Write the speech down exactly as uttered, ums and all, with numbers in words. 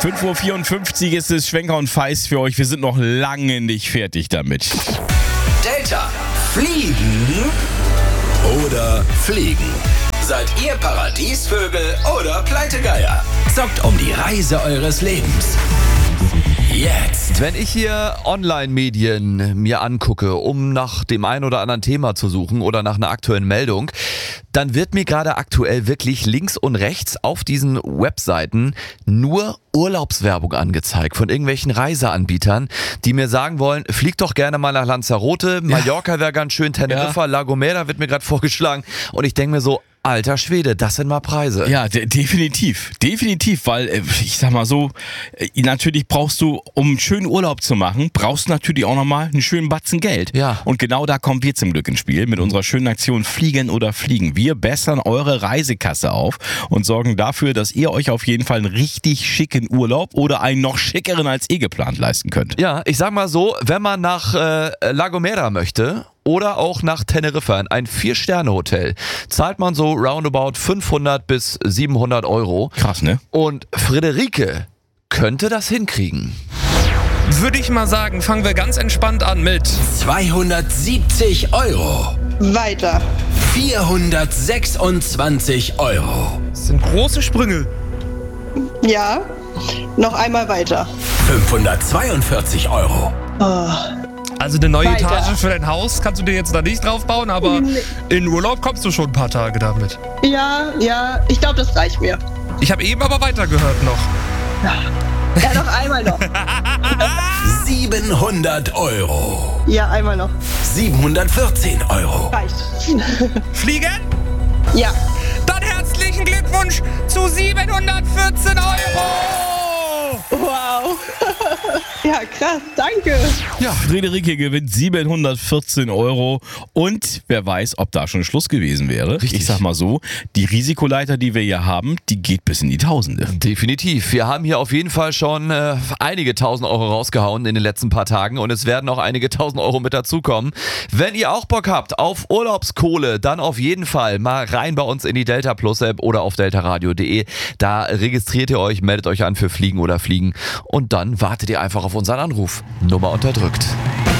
fünf Uhr vierundfünfzig ist es, Schwenker und Feist für euch. Wir sind noch lange nicht fertig damit. Delta, fliegen oder fliegen? Seid ihr Paradiesvögel oder Pleitegeier? Zockt um die Reise eures Lebens. Jetzt. Wenn ich hier Online-Medien mir angucke, um nach dem einen oder anderen Thema zu suchen oder nach einer aktuellen Meldung, dann wird mir gerade aktuell wirklich links und rechts auf diesen Webseiten nur Urlaubswerbung angezeigt von irgendwelchen Reiseanbietern, die mir sagen wollen, flieg doch gerne mal nach Lanzarote, Mallorca wäre ganz schön, Teneriffa, ja. La Gomera wird mir gerade vorgeschlagen und ich denke mir so, alter Schwede, das sind mal Preise. Ja, de- definitiv. Definitiv, weil äh, ich sag mal so, äh, natürlich brauchst du, um einen schönen Urlaub zu machen, brauchst du natürlich auch nochmal einen schönen Batzen Geld. Ja. Und genau da kommen wir zum Glück ins Spiel mit unserer schönen Aktion Fliegen oder Fliegen. Wir bessern eure Reisekasse auf und sorgen dafür, dass ihr euch auf jeden Fall einen richtig schicken Urlaub oder einen noch schickeren als eh geplant leisten könnt. Ja, ich sag mal so, wenn man nach äh, La Gomera möchte oder auch nach Teneriffa in ein Vier-Sterne-Hotel, zahlt man so roundabout fünfhundert bis siebenhundert Euro. Krass, ne? Und Friederike könnte das hinkriegen. Würde ich mal sagen, fangen wir ganz entspannt an mit zweihundertsiebzig Euro. Weiter. vierhundertsechsundzwanzig Euro. Das sind große Sprünge. Ja. Noch einmal weiter. fünfhundertzweiundvierzig Euro. Oh. Also eine neue Weiter. Etage für dein Haus kannst du dir jetzt da nicht drauf bauen, aber Nee. in Urlaub kommst du schon ein paar Tage damit. Ja, ja. Ich glaube, das reicht mir. Ich habe eben aber weitergehört noch. Ja, noch einmal noch. siebenhundert Euro. Ja, einmal noch. siebenhundertvierzehn Euro. Reicht. Fliegen? Ja. Dann herzlichen Glückwunsch zu siebenhundertvierzehn Euro! Wow. Ja, krass. Danke. Ja, Friederike gewinnt siebenhundertvierzehn Euro und wer weiß, ob da schon Schluss gewesen wäre. Richtig. Ich sag mal so, die Risikoleiter, die wir hier haben, die geht bis in die Tausende. Definitiv. Wir haben hier auf jeden Fall schon äh, einige tausend Euro rausgehauen in den letzten paar Tagen und es werden noch einige tausend Euro mit dazukommen. Wenn ihr auch Bock habt auf Urlaubskohle, dann auf jeden Fall mal rein bei uns in die Delta Plus App oder auf deltaradio punkt de. Da registriert ihr euch, meldet euch an für Fliegen oder Fliegen und dann wartet ihr einfach auf unseren Anruf. Nummer unterdrückt.